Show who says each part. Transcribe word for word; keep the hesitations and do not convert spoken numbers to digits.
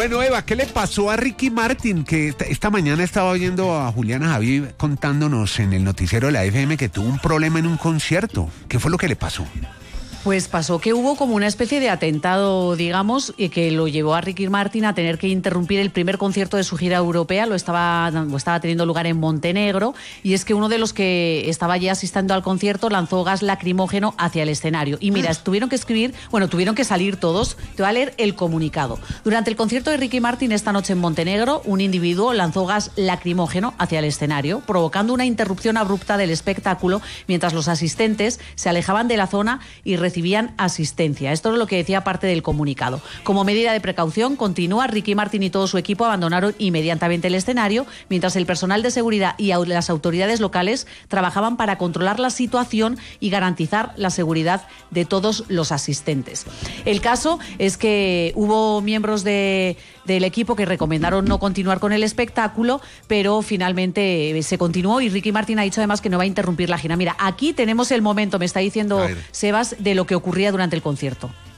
Speaker 1: Bueno, Eva, ¿qué le pasó a Ricky Martin? Que esta mañana estaba oyendo a Juliana Javid contándonos en el noticiero de la F M que tuvo un problema en un concierto. ¿Qué fue lo que le pasó?
Speaker 2: Pues pasó que hubo como una especie de atentado, digamos, y que lo llevó a Ricky Martin a tener que interrumpir el primer concierto de su gira europea. Lo estaba, lo estaba teniendo lugar en Montenegro, y es que uno de los que estaba ya asistiendo al concierto lanzó gas lacrimógeno hacia el escenario. Y mira, tuvieron que escribir, bueno, tuvieron que salir todos. Te voy a leer el comunicado. Durante el concierto de Ricky Martin esta noche en Montenegro, un individuo lanzó gas lacrimógeno hacia el escenario, provocando una interrupción abrupta del espectáculo mientras los asistentes se alejaban de la zona y recibían recibían asistencia. Esto es lo que decía parte del comunicado. Como medida de precaución, continúa, Ricky Martin y todo su equipo abandonaron inmediatamente el escenario, mientras el personal de seguridad y las autoridades locales trabajaban para controlar la situación y garantizar la seguridad de todos los asistentes. El caso es que hubo miembros de, del equipo que recomendaron no continuar con el espectáculo, pero finalmente se continuó, y Ricky Martin ha dicho además que no va a interrumpir la gira. Mira, aquí tenemos el momento, me está diciendo Sebas, de lo que ocurría durante el concierto.